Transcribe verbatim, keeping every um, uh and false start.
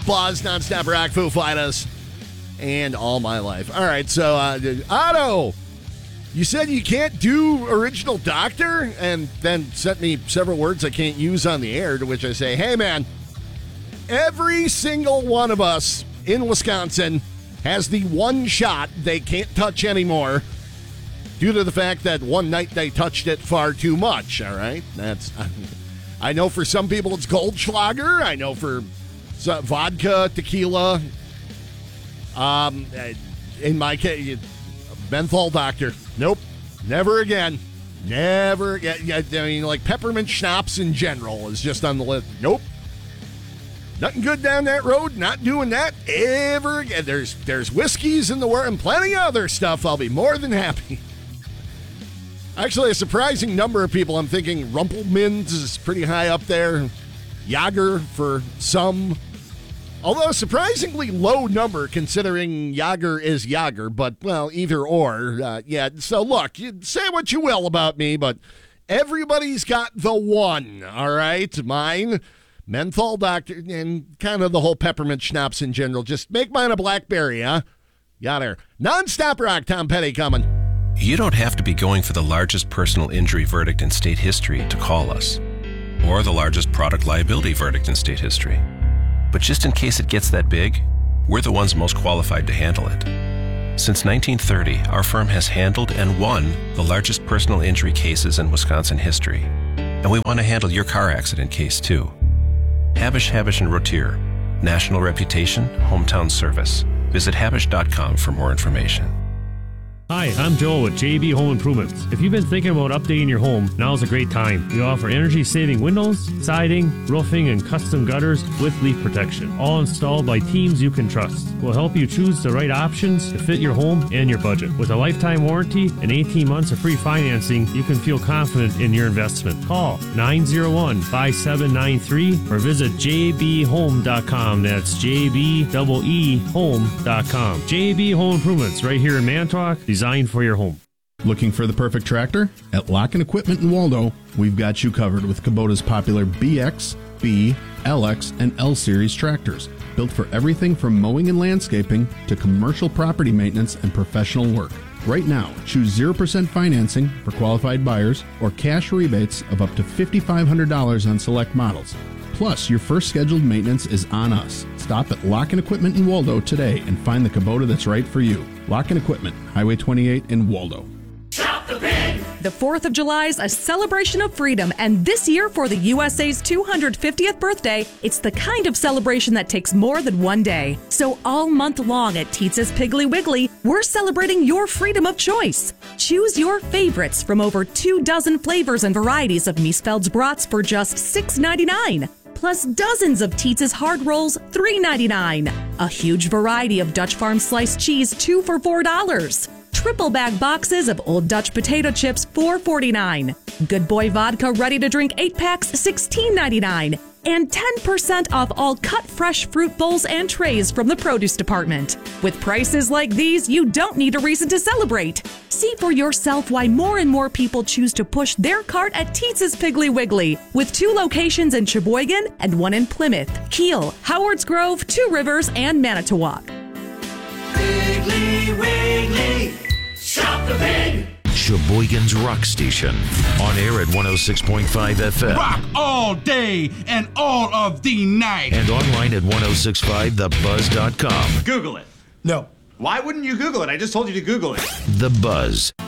Buzz, nonstop rock, Foo Fighters, and All My Life. All right, so, uh, Otto, you said you can't do Original Doctor, and then sent me several words I can't use on the air, to which I say, hey, man, every single one of us in Wisconsin has the one shot they can't touch anymore due to the fact that one night they touched it far too much, all right? That's, I know for some people it's Goldschlager. I know for some, vodka, tequila. Um, in my case, menthol doctor. Nope, never again. Never again. I mean, like peppermint schnapps in general is just on the list. Nope. Nothing good down that road. Not doing that ever again. There's there's whiskeys in the world and plenty of other stuff. I'll be more than happy. Actually, a surprising number of people. I'm thinking Rumpelmans is pretty high up there. Jager for some. Although a surprisingly low number considering Jager is Jager. But, well, either or. Uh, yeah, so look, you say what you will about me, but everybody's got the one, all right? Mine, menthol doctor, and kind of the whole peppermint schnapps in general. Just make mine a blackberry, huh? Got her. Non-stop rock, Tom Petty coming. You don't have to be going for the largest personal injury verdict in state history to call us, or the largest product liability verdict in state history. But just in case it gets that big, we're the ones most qualified to handle it. Since nineteen thirty, our firm has handled and won the largest personal injury cases in Wisconsin history. And we want to handle your car accident case too. Habish, Habish and Rotier. National reputation, hometown service. Visit habish dot com for more information. Hi, I'm Joel with J B Home Improvements. If you've been thinking about updating your home, now's a great time. We offer energy-saving windows, siding, roofing, and custom gutters with leak protection, all installed by teams you can trust. We'll help you choose the right options to fit your home and your budget. With a lifetime warranty and eighteen months of free financing, you can feel confident in your investment. Call nine oh one, five seven nine three or visit j b home dot com. That's J B E E home dot com. J B Home Improvements, right here in Manitowoc, designed for your home. Looking for the perfect tractor? At Lock and Equipment in Waldo, we've got you covered with Kubota's popular B X, B, L X, and L Series tractors, built for everything from mowing and landscaping to commercial property maintenance and professional work. Right now, choose zero percent financing for qualified buyers or cash rebates of up to five thousand five hundred dollars on select models. Plus, your first scheduled maintenance is on us. Stop at Lock and Equipment in Waldo today and find the Kubota that's right for you. Lock and Equipment, Highway twenty-eight in Waldo. Shop the pig! The fourth of July is a celebration of freedom, and this year for the U S A's two hundred fiftieth birthday, it's the kind of celebration that takes more than one day. So all month long at Teetz's Piggly Wiggly, we're celebrating your freedom of choice. Choose your favorites from over two dozen flavors and varieties of Miesfeld's brats for just six ninety-nine. Plus dozens of Teetz's hard rolls, three ninety-nine. A huge variety of Dutch Farm sliced cheese, two for four dollars. Triple bag boxes of Old Dutch potato chips, four forty-nine. Good Boy vodka ready to drink eight packs, sixteen ninety-nine. And ten percent off all cut fresh fruit bowls and trays from the produce department. With prices like these, you don't need a reason to celebrate. See for yourself why more and more people choose to push their cart at Teetz's Piggly Wiggly, with two locations in Sheboygan and one in Plymouth, Kiel, Howards Grove, Two Rivers, and Manitowoc. Piggly Wiggly, shop the pig! Sheboygan's Rock Station. On air at one oh six point five F M. Rock all day and all of the night. And online at ten sixty-five the buzz dot com. Google it. No. Why wouldn't you Google it? I just told you to Google it. The Buzz.